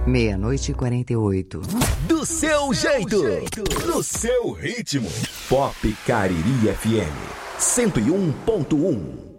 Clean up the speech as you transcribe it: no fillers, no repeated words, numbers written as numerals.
00:48. Do seu jeito, no seu ritmo. Pop Cariri FM 101.1.